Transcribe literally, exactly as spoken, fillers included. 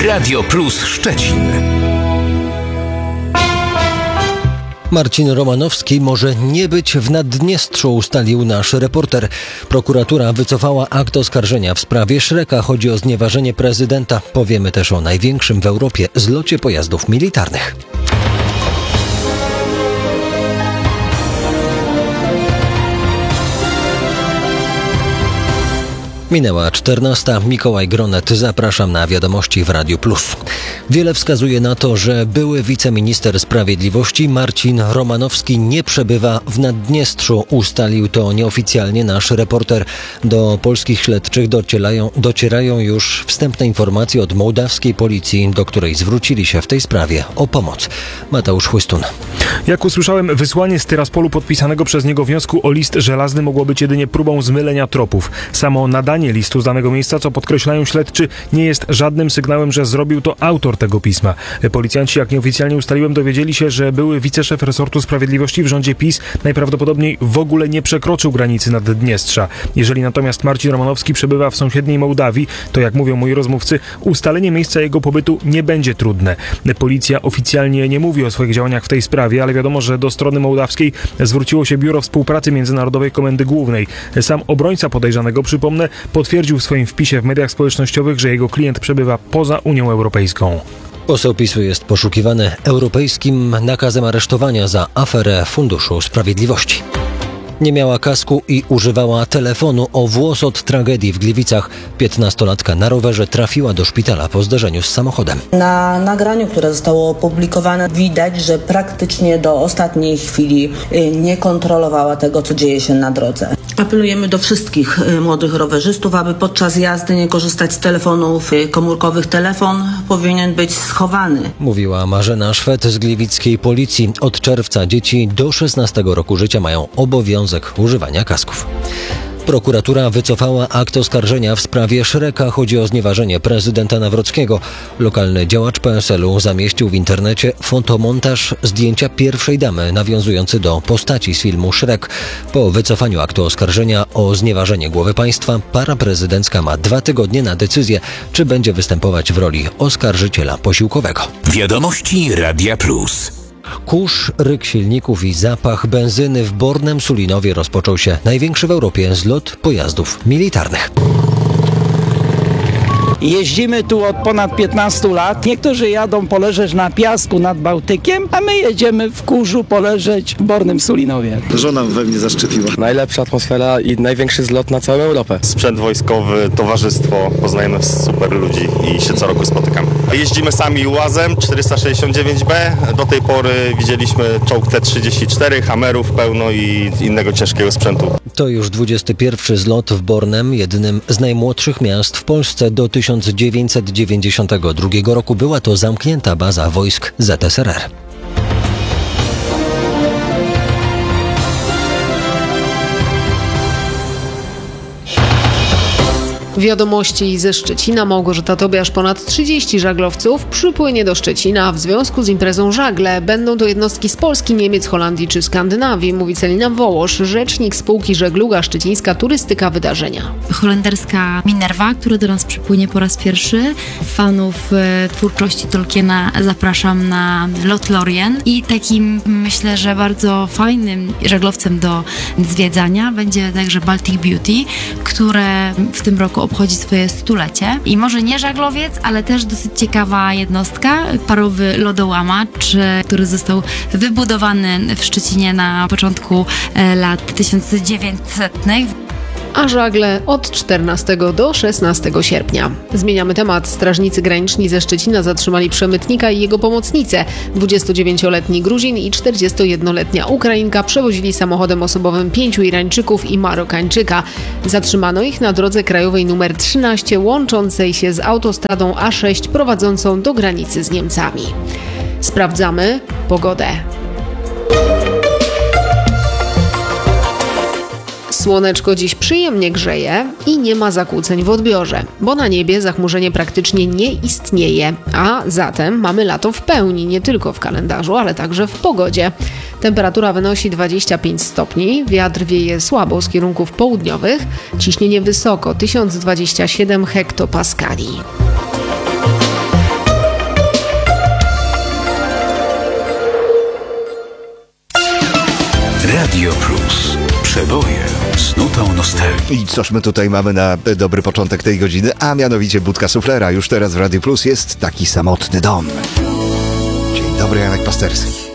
Radio Plus Szczecin. Marcin Romanowski może nie być w Naddniestrzu, ustalił nasz reporter. Prokuratura wycofała akt oskarżenia w sprawie Szreka. Chodzi o znieważenie prezydenta. Powiemy też o największym w Europie zlocie pojazdów militarnych. Minęła czternasta. Mikołaj Gronet. Zapraszam na wiadomości w Radiu Plus. Wiele wskazuje na to, że były wiceminister sprawiedliwości Marcin Romanowski nie przebywa w Naddniestrzu. Ustalił to nieoficjalnie nasz reporter. Do polskich śledczych docierają, docierają już wstępne informacje od mołdawskiej policji, do której zwrócili się w tej sprawie o pomoc. Mateusz Chłystun. Jak usłyszałem, wysłanie z Tyraspolu podpisanego przez niego wniosku o list żelazny mogło być jedynie próbą zmylenia tropów. Samo nadanie listu z danego miejsca, co podkreślają śledczy, nie jest żadnym sygnałem, że zrobił to autor tego pisma. Policjanci, jak nieoficjalnie ustaliłem, dowiedzieli się, że były wiceszef resortu sprawiedliwości w rządzie PiS najprawdopodobniej w ogóle nie przekroczył granicy Naddniestrza. Jeżeli natomiast Marcin Romanowski przebywa w sąsiedniej Mołdawii, to jak mówią moi rozmówcy, ustalenie miejsca jego pobytu nie będzie trudne. Policja oficjalnie nie mówi o swoich działaniach w tej sprawie, ale wiadomo, że do strony mołdawskiej zwróciło się Biuro Współpracy Międzynarodowej Komendy Głównej. Sam obrońca podejrzanego, przypomnę, potwierdził w swoim wpisie w mediach społecznościowych, że jego klient przebywa poza Unią Europejską. Poseł PiSu jest poszukiwany europejskim nakazem aresztowania za aferę Funduszu Sprawiedliwości. Nie miała kasku i używała telefonu. O włos od tragedii w Gliwicach. Piętnastolatka na rowerze trafiła do szpitala po zderzeniu z samochodem. Na nagraniu, które zostało opublikowane, widać, że praktycznie do ostatniej chwili nie kontrolowała tego, co dzieje się na drodze. Apelujemy do wszystkich młodych rowerzystów, aby podczas jazdy nie korzystać z telefonów komórkowych. Telefon powinien być schowany. Mówiła Marzena Szwed z gliwickiej policji. Od czerwca dzieci do szesnastego roku życia mają obowiązek używania kasków. Prokuratura wycofała akt oskarżenia w sprawie Szreka. Chodzi o znieważenie prezydenta Nawrockiego. Lokalny działacz P S L u zamieścił w internecie fotomontaż zdjęcia pierwszej damy nawiązujący do postaci z filmu Szrek. Po wycofaniu aktu oskarżenia o znieważenie głowy państwa para prezydencka ma dwa tygodnie na decyzję, czy będzie występować w roli oskarżyciela posiłkowego. Wiadomości Radia Plus. Kurz, ryk silników i zapach benzyny. W Bornem Sulinowie rozpoczął się największy w Europie zlot pojazdów militarnych. Jeździmy tu od ponad piętnastu lat. Niektórzy jadą poleżeć na piasku nad Bałtykiem, a my jedziemy w kurzu poleżeć w Bornym Sulinowie. Żona we mnie zaszczepiła. Najlepsza atmosfera i największy zlot na całą Europę. Sprzęt wojskowy, towarzystwo, poznajemy super ludzi i się co roku spotykamy. Jeździmy sami łazem czterysta sześćdziesiąt dziewięć B. Do tej pory widzieliśmy czołg T trzydzieści cztery, Hammerów pełno i innego ciężkiego sprzętu. To już dwudziesty pierwszy zlot w Bornem, jednym z najmłodszych miast w Polsce. Do tysiąc dziewięćset dziewięćdziesiątego drugiego roku była to zamknięta baza wojsk Z S R R. Wiadomości ze Szczecina. Małgorzata Tobiasz. Ponad trzydzieści żaglowców przypłynie do Szczecina w związku z imprezą Żagle. Będą to jednostki z Polski, Niemiec, Holandii czy Skandynawii, mówi Celina Wołosz, rzecznik spółki Żegluga Szczecińska Turystyka Wydarzenia. Holenderska Minerva, która do nas przypłynie po raz pierwszy. Fanów e, twórczości Tolkiena zapraszam na lot Lorien i takim, myślę, że bardzo fajnym żaglowcem do zwiedzania będzie także Baltic Beauty, które w tym roku obchodzi swoje stulecie. I może nie żaglowiec, ale też dosyć ciekawa jednostka, parowy lodołamacz, który został wybudowany w Szczecinie na początku lat tysiąc dziewięćsetnych. A żagle od czternastego do szesnastego sierpnia. Zmieniamy temat. Strażnicy graniczni ze Szczecina zatrzymali przemytnika i jego pomocnicę. dwudziestodziewięcioletni Gruzin i czterdziestojednoletnia Ukrainka przewozili samochodem osobowym pięciu Irańczyków i Marokańczyka. Zatrzymano ich na drodze krajowej numer trzynaście łączącej się z autostradą A sześć prowadzącą do granicy z Niemcami. Sprawdzamy pogodę. Słoneczko dziś przyjemnie grzeje i nie ma zakłóceń w odbiorze, bo na niebie zachmurzenie praktycznie nie istnieje, a zatem mamy lato w pełni, nie tylko w kalendarzu, ale także w pogodzie. Temperatura wynosi dwadzieścia pięć stopni, wiatr wieje słabo z kierunków południowych, ciśnienie wysoko tysiąc dwadzieścia siedem hektopaskali. Radio Plus. Przeboje z nutą nostalgii. I coż my tutaj mamy na dobry początek tej godziny, a mianowicie Budka Suflera. Już teraz w Radio Plus jest taki samotny dom. Dzień dobry, Janek Pasterski.